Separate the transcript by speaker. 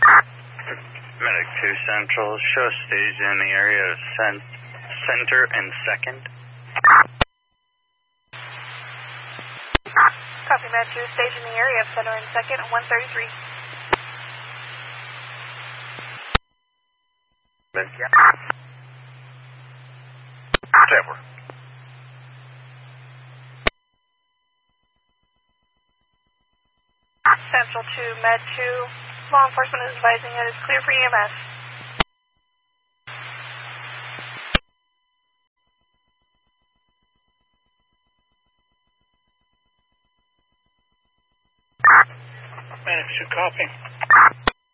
Speaker 1: Medic 2 Central, show stage in the area of center and second.
Speaker 2: Copy, Med 2, stage in the area of center and second at 133.
Speaker 1: Trevor.
Speaker 2: Central 2, Med 2, law enforcement is advising it is clear for EMS.
Speaker 3: Medic 2, copy.